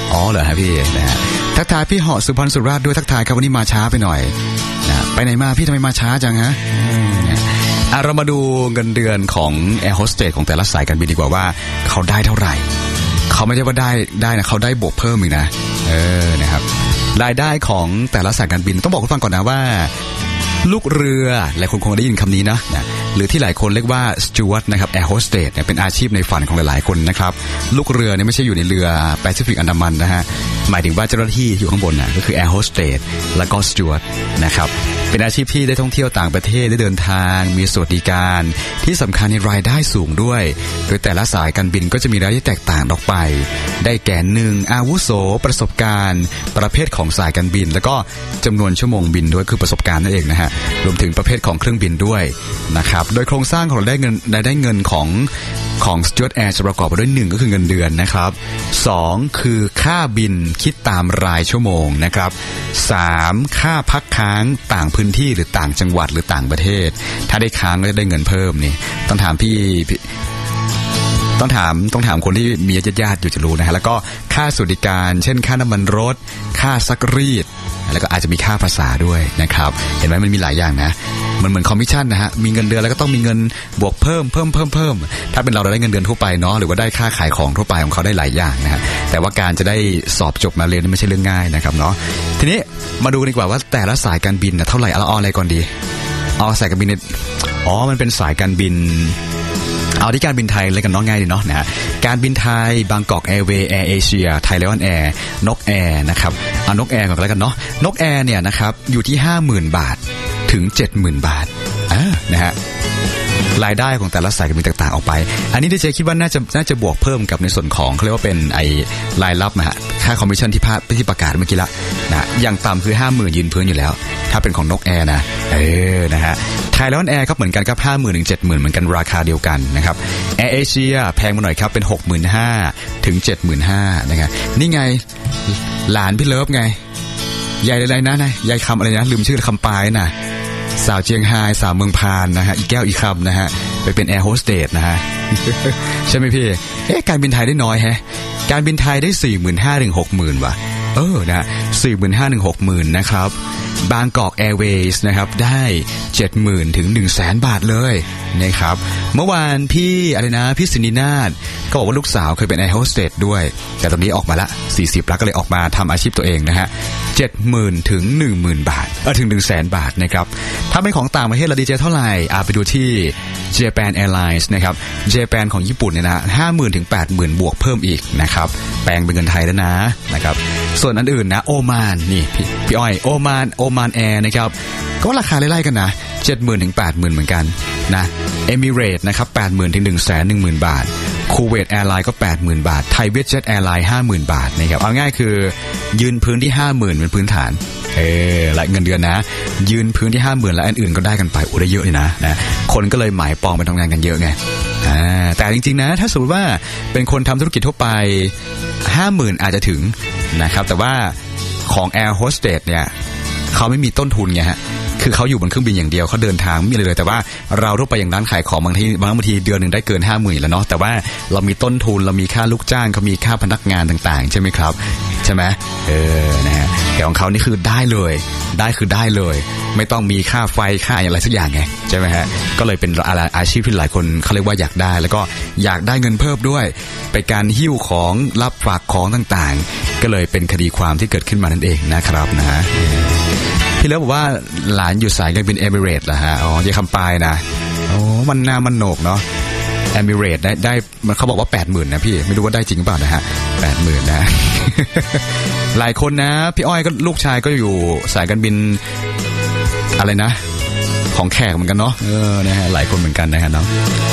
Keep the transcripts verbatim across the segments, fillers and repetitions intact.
อ๋อเหรอฮะพี่นะฮะทักทายพี่เหาะสุพรรณสุราษฎร์ด้วยทักทายครับวันนี้มาช้าไปหน่อยนะไปไหนมาพี่ทำไมมาช้าจังฮะอ่ะเรามาดูเงินเดือนของแอร์โฮสเตสของแต่ละสายการบินดีกว่าว่าเขาได้เท่าไหร่เขาไม่ใช่ว่าได้ได้นะเขาได้บวกเพิ่มอีกนะเออนะครับรายได้ของแต่ละสายการบินต้องบอกคุณฟังก่อนนะว่าลูกเรือหลายคนคงได้ยินคำนี้นะนะหรือที่หลายคนเรียกว่าสจ๊วตนะครับแอร์โฮสเตสเนี่ยเป็นอาชีพในฝันของหลายๆคนนะครับลูกเรือเนี่ยไม่ใช่อยู่ในเรือแปซิฟิกอันดามันนะฮะหมายถึงว่าเจ้าหน้าที่อยู่ข้างบนน่ะก็คือแอร์โฮสเตสแล้วก็สจ๊วตนะครับเป็นอาชีพที่ได้ท่องเที่ยวต่างประเทศได้เดินทางมีสวัสดิการที่สำคัญในรายได้สูงด้วยโดยแต่ละสายการบินก็จะมีรายได้แตกต่างออกไปได้แก่หนึ่งอาวุโสประสบการณ์ประเภทของสายการบินแล้วก็จำนวนชั่วโมงบินด้วยคือประสบการณ์นั่นเองนะฮะรวมถึงประเภทของเครื่องบินด้วยนะครับโดยโครงสร้างของรายได้เงินรายได้เงินของของ Steward Air จะประกอบไปด้วยหนึ่งก็คือเงินเดือนนะครับสองคือค่าบินคิดตามรายชั่วโมงนะครับสามค่าพักค้างต่างพื้นที่หรือต่างจังหวัดหรือต่างประเทศถ้าได้ค้างก็จะได้เงินเพิ่มนี่ต้องถามพี่ต้องถามต้องถามคนที่มีญาติๆอยู่จะรู้นะฮะแล้วก็ค่าสวัสดิการเช่นค่าน้ำมันรถค่าซักรีดแล้วก็อาจจะมีค่าภาษาด้วยนะครับเห็นไหมมันมีหลายอย่างนะมันเหมือนคอมมิชชั่นนะฮะมีเงินเดือนแล้วก็ต้องมีเงินบวกเพิ่มเพิ่มเพิ่มเพิ่มถ้าเป็นเราเราได้เงินเดือนทั่วไปเนาะหรือว่าได้ค่าขายของทั่วไปของเขาได้หลายอย่างนะฮะแต่ว่าการจะได้สอบจบมาเรียนไม่ใช่เรื่องง่ายนะครับเนาะทีนี้มาดูดีกว่าว่าแต่ละสายการบินนะเท่าไหร่เอาเอาอะไรก่อนดีเอาสายการบินอ๋อมันเป็นสายการบินเอาที่การบินไทยเลยกันน้องง่ายดีเนาะนะฮะการบินไทยบางกอกแอร์เวย์แอร์เอเชียไทยไลออนแอร์นกแอร์นะครับเอานกแอร์ก่อนแล้วกันเนาะนกแอร์เนี่ยนะครับอยู่ที่ ห้าหมื่น บาทถึง เจ็ดหมื่น บาทอ่านะฮะรายได้ของแต่ละสายการบินต่างๆออกไปอันนี้ดีเจคิดว่าน่าจะน่าจะบวกเพิ่มกับในส่วนของเขาเรียกว่าเป็นไอ้รายรับนะฮะค่าคอมมิชชั่นที่พาที่ประกาศเมื่อกี้ละนะอย่างต่ำคือ ห้าหมื่น ยืนพื้นอยู่แล้วถ้าเป็นของนกแอร์นะเออนะฮะไทยไลออนแอร์ครับเหมือนกันครับ ห้าหมื่น ถึง เจ็ดหมื่น เหมือนกันราคาเดียวกันนะครับแอร์เอเชียแพงมาหน่อยครับเป็น หกหมื่นห้าพัน ถึง เจ็ดหมื่นห้าพัน นะครับนี่ไงหลานพี่เลิฟไงยายอะไรนะนะยายคำอะไรนะลืมชื่อคำปายนะสาวเชียงไฮ้สาวเมืองพานนะฮะอีแก้วอีคำนะฮะไปเป็นแอร์โฮสเตสนะฮะ ใช่ไหมพี่เอ๊ะการบินไทยได้น้อยแฮะการบินไทยได้ สี่หมื่นห้าพัน ถึง หกหมื่น ว่ะเออนะ สี่หมื่นห้าพัน ถึง หกหมื่น นะครับบางกอกแอร์เวย์นะครับได้ เจ็ดหมื่น ถึง หนึ่งแสน บาทเลยนะครับเมื่อวานพี่อะไรนะพี่สินินาถก็บอกว่าลูกสาวเคยเป็นแอร์โฮสเตสด้วยแต่ตอนนี้ออกมาละสี่สิบแล้วก็เลยออกมาทำอาชีพตัวเองนะฮะ เจ็ดหมื่น ถึง หนึ่งหมื่น บาทเออถึง หนึ่งแสน บาทนะครับถ้าเป็นของต่างประเทศละดีเจเท่าไหร่อ่ะไปดูที่ Japan Airlines นะครับ Japan ของญี่ปุ่นเนี่ยนะ ห้าหมื่น ถึง แปดหมื่น บวกเพิ่มอีกนะครับแปลงเป็นเงินไทยแล้วนะนะครับส่วนอันอื่นนะโอมานนี่พี่พี่อ้อยโอมานโอมานแอร์นะครับก็ราคาไล่ๆกันนะ เจ็ดหมื่น ถึง แปดหมื่น เหมือนกันนะเอมิเรตส์นะครับ แปดหมื่น ถึง หนึ่งแสนหนึ่งหมื่น บาทคูเวตแอร์ไลน์ก็ แปดหมื่น บาทไทยเวทเจ็ตแอร์ไลน์ ห้าหมื่น บาทนะครับเอาง่ายคือยืนพื้นที่ ห้าหมื่น เป็นพื้นฐานเออและเงินเดือนนะยืนพื้นที่ ห้าหมื่น แล้วอันอื่นก็ได้กันไปโอ้ได้เยอะเลยนะนะคนก็เลยหมายปองไปทำงานกันเยอะไงอ่าแต่จริงๆนะถ้าสมมติว่าเป็นคนทำธุรกิจทั่วไป ห้าหมื่น อาจจะถึงนะครับแต่ว่าของ Air Hostess เนี่ยเขาไม่มีต้นทุนไงฮะคือเขาอยู่บนเครื่องบินอย่างเดียวเขาเดินทางไม่มีอะไรเลยแต่ว่าเราทั่วไปอย่างร้านขายของบางทีบางทีเดือนหนึ่งได้เกิน ห้าหมื่น แล้วเนาะแต่ว่าเรามีต้นทุนเรามีค่าลูกจ้างเขามีค่าพนักงานต่างๆใช่ไหมครับใช่ไหมเออนะฮะแต่ของเขานี่คือได้เลยได้คือได้เลยไม่ต้องมีค่าไฟค่าอะไรสักอย่างไงใช่ไหมฮะก็เลยเป็นอาชีพที่หลายคนเขาเรียกว่าอยากได้แล้วก็อยากได้เงินเพิ่มด้วยไปการหิ้วของรับฝากของต่างๆก็เลยเป็นคดีความที่เกิดขึ้นมานั่นเองนะครับนะฮะพี่เลิฟบอกว่าหลานอยู่สายการบินเอมิเรตส์เหรอฮะอ๋อเยคำปายนะโอ้มันนามันโหนกเนาะเอมิเรตส์ได้ได้มันเขาบอกว่า แปดหมื่น นะพี่ไม่รู้ว่าได้จริงหรือเปล่านะฮะ แปดหมื่น นะ หลายคนนะพี่อ้อยก็ลูกชายก็อยู่สายการบินอะไรนะของแขกเหมือนกันเนาะเออนะฮะหลายคนเหมือนกันนะฮะน้อง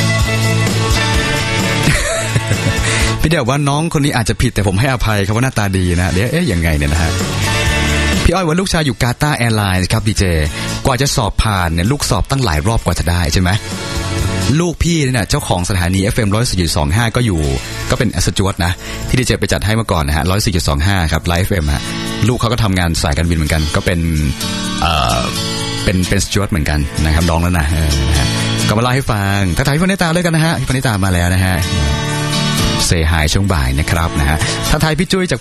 พี่เดี๋ยวว่าน้องคนนี้อาจจะผิดแต่ผมให้อภัยครับว่าหน้าตาดีนะเดี๋ยวเอ๊ะยังไงเนี่ยนะฮะพี่อ้อยว่าลูกชายอยู่กาตาร์แอร์ไลน์ครับดีเจกว่าจะสอบผ่านเนี่ยลูกสอบตั้งหลายรอบกว่าจะได้ใช่ไหมลูกพี่เนี่ยเจ้าของสถานี เอฟ เอ็ม หนึ่งร้อยสี่จุดสองห้า ก็อยู่ก็เป็นสจ๊วตนะที่ดีเจไปจัดให้เมื่อก่อนนะฮะ หนึ่งร้อยสี่จุดสองห้า ครับไลฟ์ เอฟ เอ็ม ฮะลูกเขาก็ทำงานสายการบินเหมือนกันก็เป็นเอ่อเป็นเป็นสจ๊วตเหมือนกันนะครับน้องแล้วนะเออนะฮะก็มาเล่าให้ฟังถ้าถ่ายพี่ปณิตาเลยกันนะฮะพี่ปณิตามาแล้วนะฮะเซฮายช่วงบ่ายนะครับนะฮะถ้าถ่ายพี่จุ้ยจาก